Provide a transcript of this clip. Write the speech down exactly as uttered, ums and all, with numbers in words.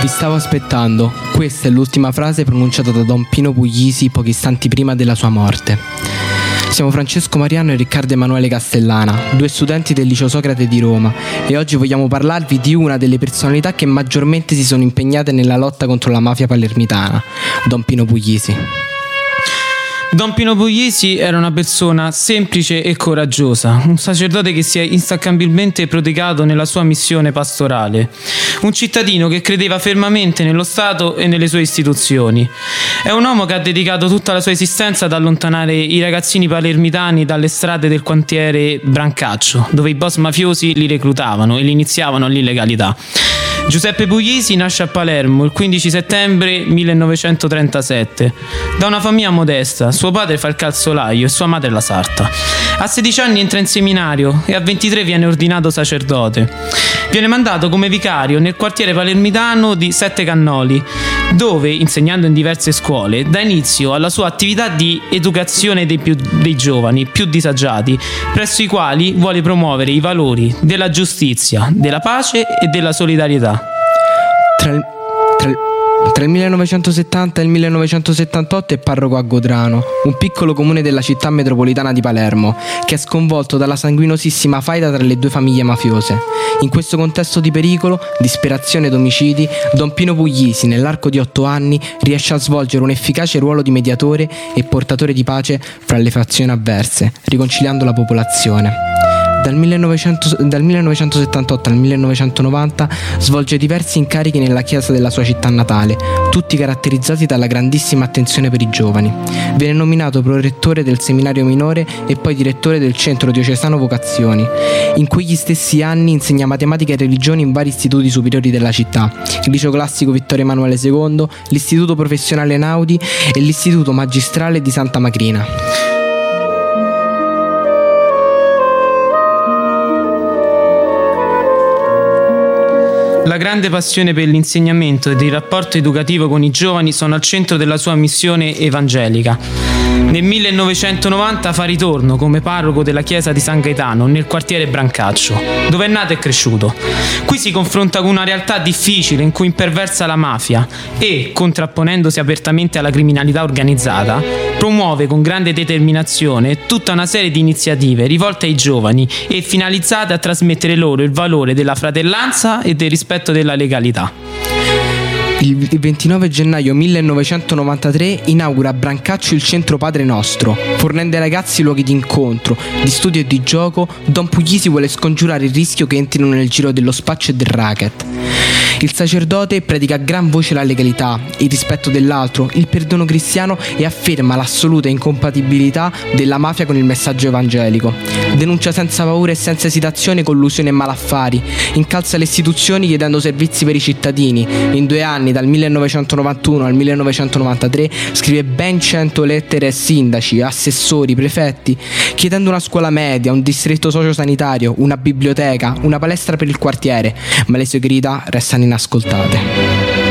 Vi stavo aspettando. Questa è l'ultima frase pronunciata da Don Pino Puglisi pochi istanti prima della sua morte. Siamo Francesco Mariano e Riccardo Emanuele Castellana, due studenti del Liceo Socrate di Roma, e oggi vogliamo parlarvi di una delle personalità che maggiormente si sono impegnate nella lotta contro la mafia palermitana, Don Pino Puglisi. Don Pino Puglisi era una persona semplice e coraggiosa, un sacerdote che si è instancabilmente prodigato nella sua missione pastorale, un cittadino che credeva fermamente nello Stato e nelle sue istituzioni. È un uomo che ha dedicato tutta la sua esistenza ad allontanare i ragazzini palermitani dalle strade del quartiere Brancaccio, dove i boss mafiosi li reclutavano e li iniziavano all'illegalità. Giuseppe Puglisi nasce a Palermo il quindici settembre millenovecentotrentasette da una famiglia modesta. Suo padre fa il calzolaio e sua madre la sarta. A sedici anni entra in seminario e a ventitré viene ordinato sacerdote. Viene mandato come vicario nel quartiere palermitano di Sette Cannoli, dove, insegnando in diverse scuole, dà inizio alla sua attività di educazione dei, più, dei giovani più disagiati, presso i quali vuole promuovere i valori della giustizia, della pace e della solidarietà. Tra il, tra il, tra il millenovecentosettanta e il millenovecentosettantotto è parroco a Godrano, un piccolo comune della città metropolitana di Palermo, che è sconvolto dalla sanguinosissima faida tra le due famiglie mafiose. In questo contesto di pericolo, disperazione ed omicidi, Don Pino Puglisi, nell'arco di otto anni, riesce a svolgere un efficace ruolo di mediatore e portatore di pace fra le fazioni avverse, riconciliando la popolazione. Dal, millenovecento, dal millenovecentosettantotto al millenovecentonovanta svolge diversi incarichi nella chiesa della sua città natale, tutti caratterizzati dalla grandissima attenzione per i giovani. Viene nominato prorettore del seminario minore e poi direttore del centro diocesano vocazioni. In quegli stessi anni insegna matematica e religione in vari istituti superiori della città, il liceo classico Vittorio Emanuele secondo, l'istituto professionale Einaudi e l'istituto magistrale di Santa Macrina. La grande passione per l'insegnamento ed il rapporto educativo con i giovani sono al centro della sua missione evangelica. Nel millenovecentonovanta fa ritorno come parroco della chiesa di San Gaetano nel quartiere Brancaccio, dove è nato e cresciuto. Qui si confronta con una realtà difficile in cui imperversa la mafia e, contrapponendosi apertamente alla criminalità organizzata, promuove con grande determinazione tutta una serie di iniziative rivolte ai giovani e finalizzate a trasmettere loro il valore della fratellanza e del rispetto della legalità. Il ventinove gennaio millenovecentonovantatré inaugura a Brancaccio il centro Padre Nostro. Fornendo ai ragazzi luoghi di incontro, di studio e di gioco, Don Puglisi vuole scongiurare il rischio che entrino nel giro dello spaccio e del racket. Il sacerdote predica a gran voce la legalità, il rispetto dell'altro, il perdono cristiano e afferma l'assoluta incompatibilità della mafia con il messaggio evangelico. Denuncia senza paura e senza esitazione collusione e malaffari, incalza le istituzioni chiedendo servizi per i cittadini. In due anni, dal millenovecentonovantuno al millenovecentonovantatré, scrive ben cento lettere ai sindaci, assessori, prefetti, chiedendo una scuola media, un distretto sociosanitario, una biblioteca, una palestra per il quartiere, ma le sue grida restano inascoltate.